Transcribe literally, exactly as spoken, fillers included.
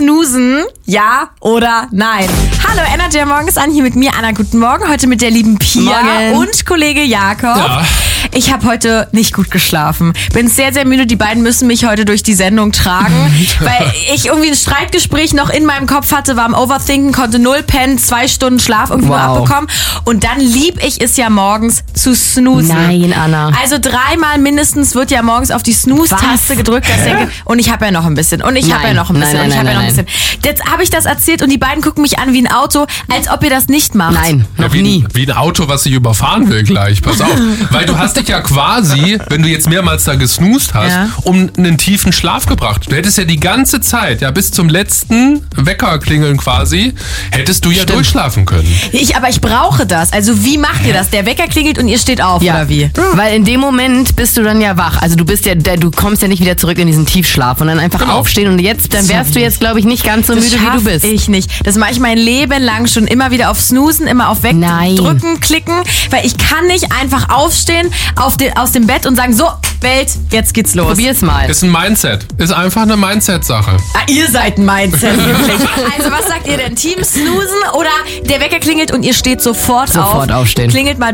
snoozen? Ja oder nein? Hallo, Energy Morgen ist an, hier mit mir, Anna, guten Morgen. Heute mit der lieben Pia Morgen. und Kollege Jakob. Ja. Ich habe heute nicht gut geschlafen. Bin sehr, sehr müde. Die beiden müssen mich heute durch die Sendung tragen, weil ich irgendwie ein Streitgespräch noch in meinem Kopf hatte, war am Overthinken, konnte null pennen, zwei Stunden Schlaf irgendwie nur Wow. abbekommen. Und dann lieb ich es ja morgens zu snoozen. Nein, Anna. Also dreimal mindestens wird ja morgens auf die Snooze-Taste Was? gedrückt. Dass ich denke, und ich habe ja noch ein bisschen. Und ich habe ja Nein. noch ein bisschen. Nein, und ich nein, habe ja noch nein, ein bisschen. Jetzt habe ich das erzählt und die beiden gucken mich an wie ein Auto, als ob ihr das nicht macht. Nein, noch Ja, wie, nie. ein, wie ein Auto, was sich überfahren will gleich. Pass auf. Weil du hast dich ja quasi, wenn du jetzt mehrmals da gesnoozt hast, Ja. um einen tiefen Schlaf gebracht. Du hättest ja die ganze Zeit, ja bis zum letzten Weckerklingeln quasi, hättest du ja Stimmt. durchschlafen können. Ich, aber ich brauche das. Also wie macht ihr das? Der Wecker klingelt und ihr steht auf, Ja, oder wie? Weil in dem Moment bist du dann ja wach. Also du bist ja, du kommst ja nicht wieder zurück in diesen Tiefschlaf und dann einfach Genau. aufstehen und jetzt, dann wärst du jetzt, glaube ich, nicht ganz so Das müde, wie du schaff bist. ich nicht. Das mache ich mein Leben lang schon. Immer wieder auf Snoozen, immer auf Nein. Wegdrücken, klicken. Weil ich kann nicht einfach aufstehen auf de, aus dem Bett und sagen, so, Welt, jetzt geht's los. Probier's mal. Ist ein Mindset. Ist einfach eine Mindset-Sache. Ah, ihr seid ein Mindset, wirklich. Also was sagt ihr denn? Team Snoozen oder der Wecker klingelt und ihr steht sofort, auf? Sofort aufstehen. Klingelt mal